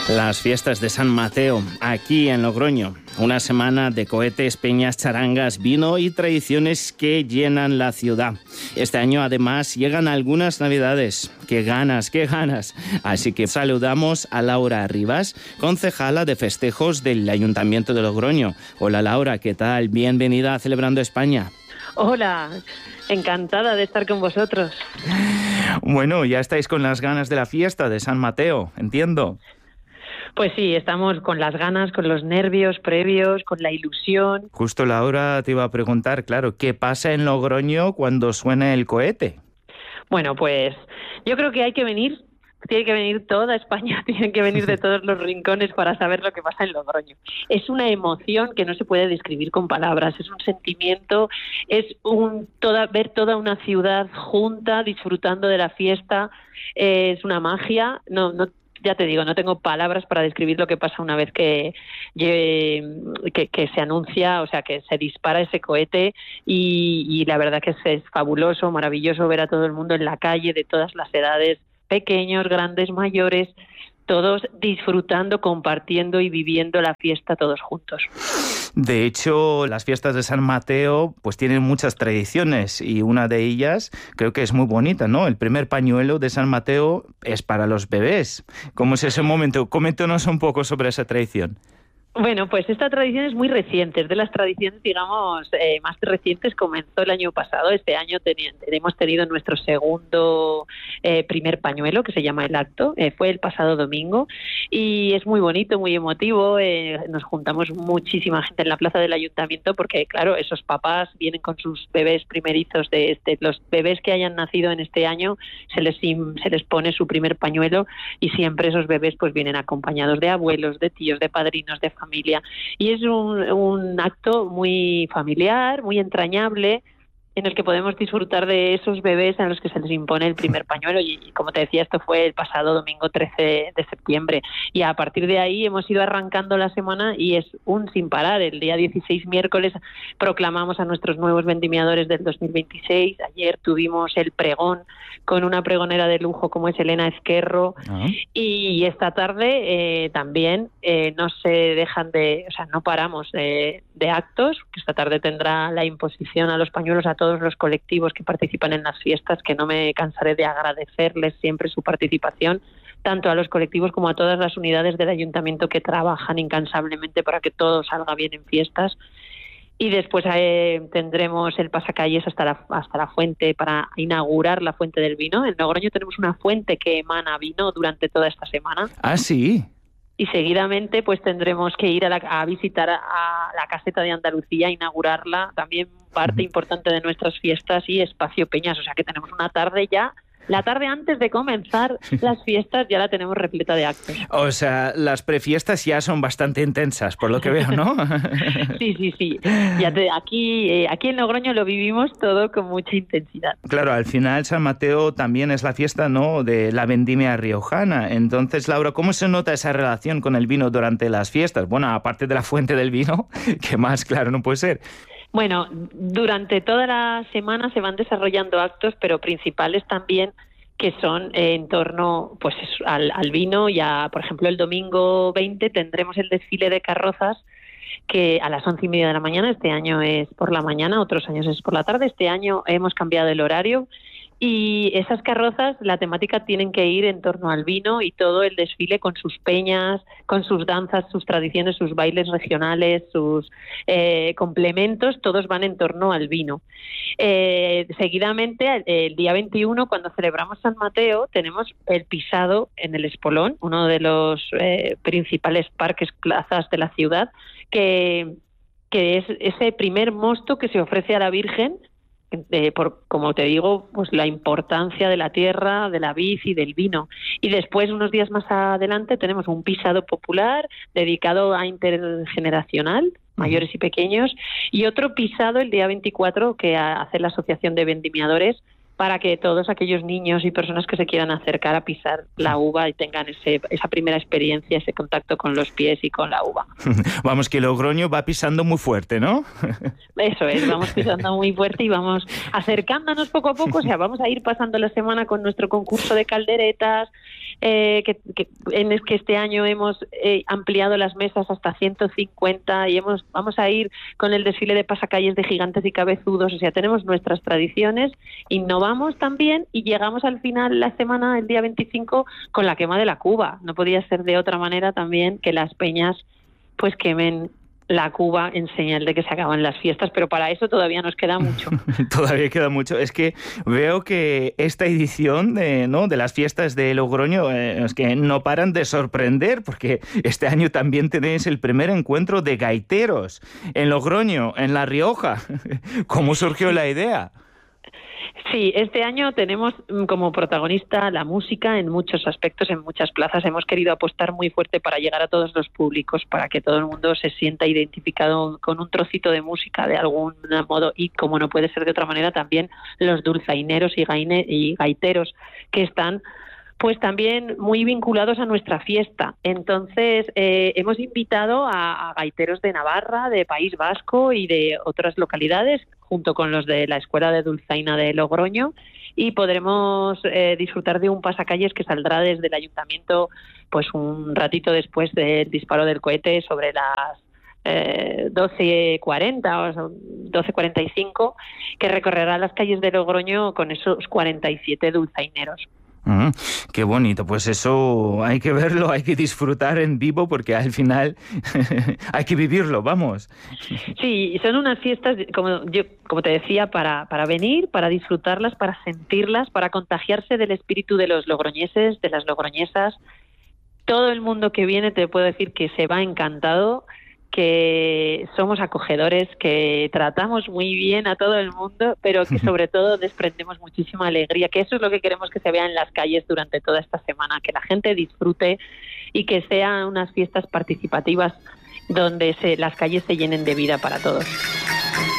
Las fiestas de San Mateo, aquí en Logroño. Una semana de cohetes, peñas, charangas, vino y tradiciones que llenan la ciudad. Este año, además, llegan algunas navidades. ¡Qué ganas, qué ganas! Así que saludamos a Laura Rivas, concejala de festejos del Ayuntamiento de Logroño. Hola, Laura, ¿qué tal? Bienvenida a Celebrando España. Hola, encantada de estar con vosotros. Bueno, ya estáis con las ganas de la fiesta de San Mateo, entiendo. Pues sí, estamos con las ganas, con los nervios previos, con la ilusión. Justo Laura te iba a preguntar, claro, ¿qué pasa en Logroño cuando suena el cohete? Bueno, pues yo creo que tiene que venir toda España, tienen que venir de todos los rincones para saber lo que pasa en Logroño. Es una emoción que no se puede describir con palabras, es un sentimiento, es ver toda una ciudad junta, disfrutando de la fiesta, es una magia, ya te digo, no tengo palabras para describir lo que pasa una vez que se anuncia, o sea, que se dispara ese cohete y la verdad que es fabuloso, maravilloso ver a todo el mundo en la calle, de todas las edades, pequeños, grandes, mayores, todos disfrutando, compartiendo y viviendo la fiesta todos juntos. De hecho, las fiestas de San Mateo pues tienen muchas tradiciones y una de ellas creo que es muy bonita, ¿no? El primer pañuelo de San Mateo es para los bebés. ¿Cómo es ese momento? Coméntanos un poco sobre esa tradición. Bueno, pues esta tradición es muy reciente, es de las tradiciones, digamos, más recientes. Comenzó el año pasado. Este año hemos tenido nuestro segundo primer pañuelo, que se llama El Acto. Fue el pasado domingo y es muy bonito, muy emotivo. Nos juntamos muchísima gente en la plaza del ayuntamiento porque, claro, esos papás vienen con sus bebés primerizos los bebés que hayan nacido en este año, se les pone su primer pañuelo y siempre esos bebés pues vienen acompañados de abuelos, de tíos, de padrinos, de familia, y es un acto muy familiar, muy entrañable, en el que podemos disfrutar de esos bebés a los que se les impone el primer pañuelo y como te decía, esto fue el pasado domingo 13 de septiembre y a partir de ahí hemos ido arrancando la semana y es un sin parar. El día 16, miércoles, proclamamos a nuestros nuevos vendimiadores del 2026. Ayer tuvimos el pregón con una pregonera de lujo como es Elena Ezquerro y esta tarde también no paramos de actos, que esta tarde tendrá la imposición a los pañuelos a todos los colectivos que participan en las fiestas, que no me cansaré de agradecerles siempre su participación, tanto a los colectivos como a todas las unidades del ayuntamiento que trabajan incansablemente para que todo salga bien en fiestas. Y después tendremos el pasacalles hasta la fuente para inaugurar la fuente del vino. En Logroño tenemos una fuente que emana vino durante toda esta semana. Ah, sí. Y seguidamente pues tendremos que ir a visitar a la Caseta de Andalucía, inaugurarla, también parte importante de nuestras fiestas, y Espacio Peñas, o sea que tenemos una tarde ya. La tarde antes de comenzar las fiestas ya la tenemos repleta de actos. O sea, las prefiestas ya son bastante intensas, por lo que veo, ¿no? Sí. Aquí en Logroño lo vivimos todo con mucha intensidad. Claro, al final San Mateo también es la fiesta, ¿no?, de la vendimia riojana. Entonces, Laura, ¿cómo se nota esa relación con el vino durante las fiestas? Bueno, aparte de la fuente del vino, ¿qué más? Claro, no puede ser. Bueno, durante toda la semana se van desarrollando actos, pero principales también, que son en torno pues al vino. Ya, por ejemplo, el domingo 20 tendremos el desfile de carrozas, que a las 11:30 de la mañana, este año es por la mañana, otros años es por la tarde, este año hemos cambiado el horario. Y esas carrozas, la temática tienen que ir en torno al vino y todo el desfile con sus peñas, con sus danzas, sus tradiciones, sus bailes regionales, sus complementos, todos van en torno al vino. Seguidamente, el día 21, cuando celebramos San Mateo, tenemos el pisado en el Espolón, uno de los principales parques, plazas de la ciudad, que es ese primer mosto que se ofrece a la Virgen, como te digo, pues la importancia de la tierra, de la vid y del vino. Y después, unos días más adelante, tenemos un pisado popular dedicado a intergeneracional, mayores y pequeños, y otro pisado el día 24 que hace la Asociación de Vendimiadores, para que todos aquellos niños y personas que se quieran acercar a pisar la uva y tengan esa primera experiencia, ese contacto con los pies y con la uva. Vamos, que Logroño va pisando muy fuerte, ¿no? Eso es, vamos pisando muy fuerte y vamos acercándonos poco a poco, o sea, vamos a ir pasando la semana con nuestro concurso de calderetas, en el que este año hemos ampliado las mesas hasta 150 y vamos a ir con el desfile de pasacalles de gigantes y cabezudos, o sea, tenemos nuestras tradiciones, innovamos también y llegamos al final la semana, el día 25, con la quema de la cuba. No podía ser de otra manera también que las peñas pues quemen la cuba en señal de que se acaban las fiestas, pero para eso todavía nos queda mucho. Todavía queda mucho. Es que veo que esta edición de las fiestas de Logroño es que no paran de sorprender, porque este año también tenéis el primer encuentro de gaiteros en Logroño, en La Rioja. ¿Cómo surgió la idea? Sí, este año tenemos como protagonista la música en muchos aspectos, en muchas plazas. Hemos querido apostar muy fuerte para llegar a todos los públicos, para que todo el mundo se sienta identificado con un trocito de música de algún modo y, como no puede ser de otra manera, también los dulzaineros y gaiteros que están pues también muy vinculados a nuestra fiesta. Entonces, hemos invitado a gaiteros de Navarra, de País Vasco y de otras localidades, junto con los de la Escuela de Dulzaina de Logroño, y podremos disfrutar de un pasacalles que saldrá desde el ayuntamiento pues un ratito después del disparo del cohete, sobre las 12:40 o 12:45, que recorrerá las calles de Logroño con esos 47 dulzaineros. Qué bonito, pues eso hay que verlo, hay que disfrutar en vivo, porque al final hay que vivirlo, vamos. Sí, son unas fiestas, como te decía, para venir, para disfrutarlas, para sentirlas, para contagiarse del espíritu de los logroñeses, de las logroñesas. Todo el mundo que viene, te puedo decir que se va encantado, que somos acogedores, que tratamos muy bien a todo el mundo, pero que sobre todo desprendemos muchísima alegría, que eso es lo que queremos que se vea en las calles durante toda esta semana, que la gente disfrute y que sean unas fiestas participativas donde las calles se llenen de vida para todos.